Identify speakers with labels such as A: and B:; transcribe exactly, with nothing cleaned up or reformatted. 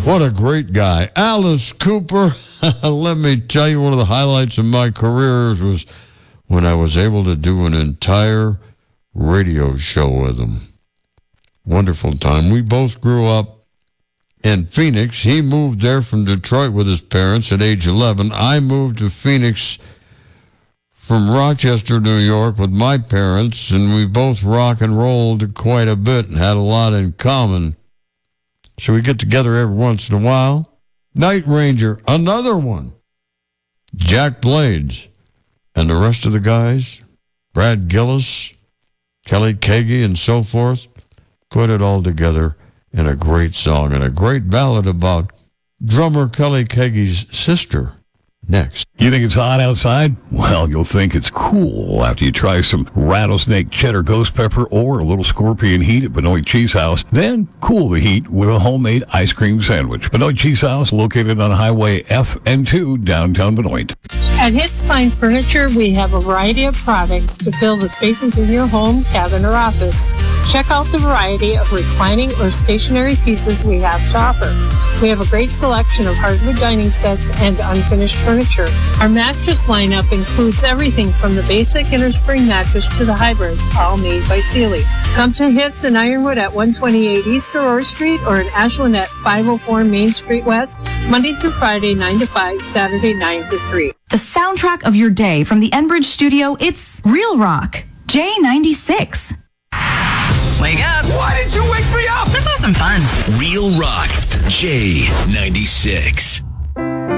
A: What a great guy. Alice Cooper. Let me tell you, one of the highlights of my career was when I was able to do an entire radio show with him. Wonderful time. We both grew up in Phoenix. He moved there from Detroit with his parents at age eleven. I moved to Phoenix from Rochester, New York with my parents, and we both rock and rolled quite a bit and had a lot in common. So we get together every once in a while. Night Ranger, another one. Jack Blades, and the rest of the guys, Brad Gillis, Kelly Kagi, and so forth, put it all together in a great song and a great ballad about drummer Kelly Kagi's sister. Next.
B: You think it's hot outside? Well, you'll think it's cool after you try some rattlesnake cheddar ghost pepper or a little scorpion heat at Benoit Cheese House. Then cool the heat with a homemade ice cream sandwich. Benoit Cheese House, located on Highway F N two, downtown Benoit.
C: At Hits Fine Furniture, we have a variety of products to fill the spaces in your home, cabin, or office. Check out the variety of reclining or stationary pieces we have to offer. We have a great selection of hardwood dining sets and unfinished furniture. Our mattress lineup includes everything from the basic innerspring mattress to the hybrid, all made by Sealy. Come to Hits in Ironwood at one twenty-eight East Aurora Street or in Ashland at five oh four Main Street West, Monday through Friday, nine to five, Saturday, nine to three.
D: The soundtrack of your day from the Enbridge studio, it's Real Rock, J ninety-six.
E: Wake up.
F: Why did you wake me up?
E: Let's have some fun.
F: Real Rock, J ninety-six.